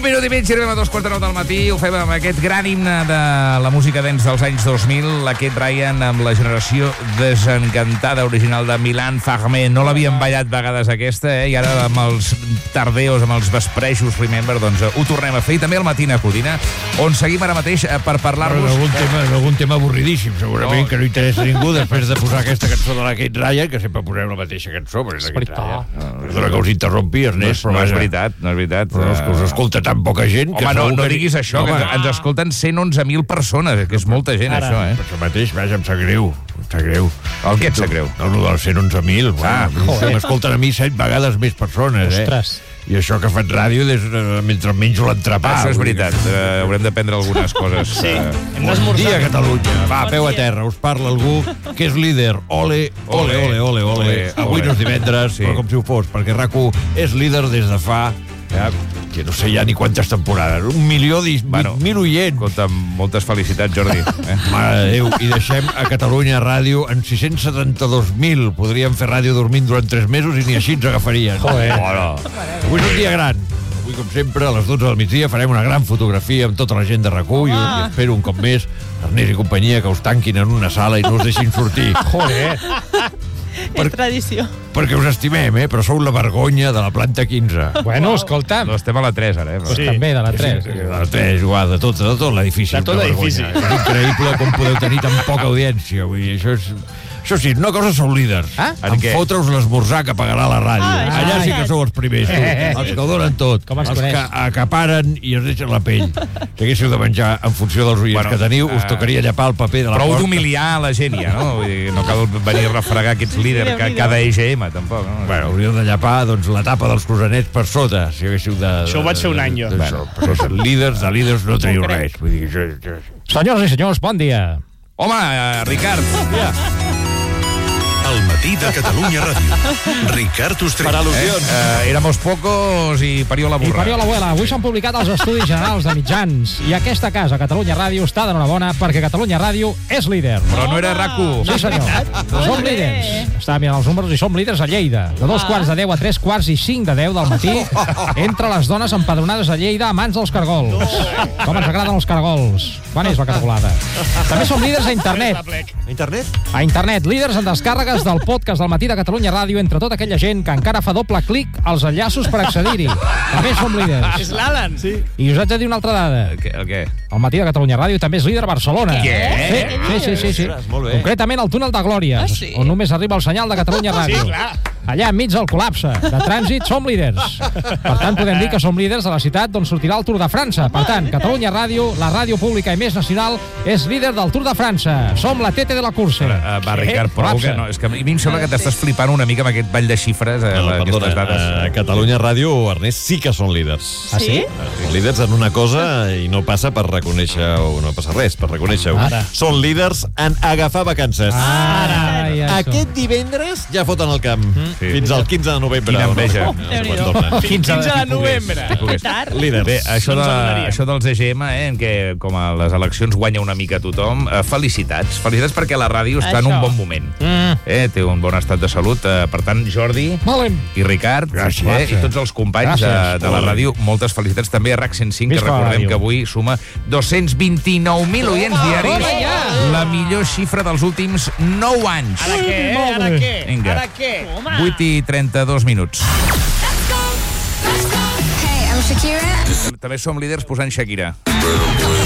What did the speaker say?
minut i mig, arribem a 2:45 del matí. Ho fem amb aquest gran himne de la música dance dels anys 2000, aquest Ryan amb la generació desencantada original de Milan Farmer. No l'havien ballat vegades aquesta, i ara amb els tardeos, amb els vespreixos, remember, doncs ho tornem a fer. I també al Matina Codina, on seguim ara mateix per parlar-vos... Algun tema avorridíssim, segurament, que no interessa a ningú després de posar aquesta cançó de la Kate Ryan, que sempre posem la mateixa cançó, però és la Kate Ryan. Perdona que us interrompi, Ernest, però no és veritat, no és veritat. Però és que us escolta tan poca gent... Home, no diguis això, que ens escolten 111.000 persones, que és molta gent, això, eh? Per això mateix, vaja, em sap greu. El què et sap greu? El dels 111.000. M'escolten a mi 7 vegades més persones, eh? Ostres. I això que faig ràdio mentre menjo l'entrepà. Això és veritat, haurem d'aprendre algunes coses. Sí, hem Bon d'esmorzar. dia, Catalunya. Va, peu a terra, us parla algú que és líder. Ole, ole, ole, ole, ole. Avui no és divendres, però com si ho fos, perquè RAC1 és líder des de fa... que no sé ja ni quantes temporades. 1.020.000 oients. Escolta, moltes felicitats, Jordi. Mare de Déu, i deixem a Catalunya Ràdio en 672.000. Podríem fer ràdio dormint durant 3 mesos i ni així ens agafarien. Joder. Avui és un dia gran. Avui, com sempre, a les 12 del migdia farem una gran fotografia amb tota la gent de RAC1 i espero un cop més, Ernest i companyia, que us tanquin en una sala i no us deixin sortir. Joder. És tradició. Perquè us estimem, però sou la vergonya de la planta 15. Bueno, escolta. No, estem a la 3, ara, Pues també, de la 3. De la 3, igual, de tot l'edifici. De tot l'edifici. És increïble com podeu tenir tan poca audiència. Vull dir, això sí, una cosa sou líders. En què? fotre-us l'esmorzar que pagarà la ràdio. Allà sí que sou els primers, tu. Els que ho donen tot. Com es els coneix? que acaparen i es deixen la pell. Si haguéssiu de menjar en funció dels oients que teniu, us tocaria llepar el paper de la Prou porta. d'humiliar la gent, ja, no? Vull dir, no cal venir a refregar aquests líders cada EGM, tampoc, no? Bueno, hauríeu de llepar doncs, la tapa dels croissanets per sota, si haguéssiu de... Això ho vaig fer un any, jo. Bueno, però líders no teniu res. Vull dir, això... Senyors i senyors, bon dia. Home, Ricard. El matí de Catalunya Ràdio. Ricard Ostrell. Per al·lusions. Éramos pocos i parió la I burra. parió l'abuela. Avui s'han publicat els estudis generals de mitjans i aquesta casa, Catalunya Ràdio, està d'enhorabona perquè Catalunya Ràdio és líder. Però no era RAC1. Sí, senyor. Som líders. Estava mirant els números i som líders a Lleida. De 2:15 a 3:45 del matí, entre les dones empadronades a Lleida a mans dels cargols. Com ens agraden els cargols. Quan és la cargolada? També som líders a internet. Internet? A internet, líders en descàrregues del podcast del Matí de Catalunya Ràdio entre tota aquella gent que encara fa doble clic als enllaços per accedir-hi. També som líders. És l'Alan. Sí. I us haig de dir una altra dada. El què? El Matí de Catalunya Ràdio també és líder a Barcelona. Què? Sí. Molt bé. Concretament al túnel de Glòria, on només arriba el senyal de Catalunya Ràdio. Sí, clar. Allà enmig del col·lapse de trànsit som líders. Per tant, podem dir que som líders de la ciutat d'on sortirà el Tour de França. Per tant, Catalunya Ràdio, la ràdio pública i més nacional, és líder del Tour de França. Som la tete de la cursa. Va, Ricard, prou que no. És que a mi em sembla que t'estàs flipant una mica amb aquest ball de xifres, aquestes dades. Catalunya Ràdio, Ernest, sí que són líders. Ah, sí? Són líders en una cosa i no passa per reconèixer, o no passa res per reconèixer-ho. Ara. Són líders en agafar vacances. Ara, ja Aquest divendres ja foten el camp. Sí. Fins al 15 de novembre. Quina enveja. No sé quan tornen. 15 de novembre. Que Tard. Líders. Bé, això donaríem. dels EGM, en què com a les eleccions guanya una mica tothom, felicitats. Felicitats perquè la ràdio està en un Això. bon moment. Té un bon estat de salut. Per tant, Jordi Volem. i Ricard, Gràcies. i tots els companys de la ràdio, moltes felicitats. També a RAC 105, que Visca la recordem ràdio. que avui suma 229.000 oients diaris. Home, ja. La millor xifra dels últims 9 anys. Ara què? Ara què? Vinga. Ara què? 8:32 minuts. Hey, I'm Shakira. També som líders posant Shakira.